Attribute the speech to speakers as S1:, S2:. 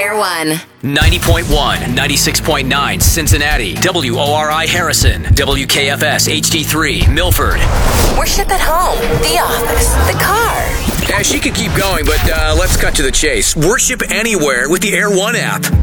S1: Air One.
S2: 90.1, 96.9 Cincinnati, WORI Harrison, WKFS HD3 Milford.
S1: Worship at home, the office, the car.
S2: Yeah, she could keep going, but let's cut to the chase. Worship anywhere with the Air One app.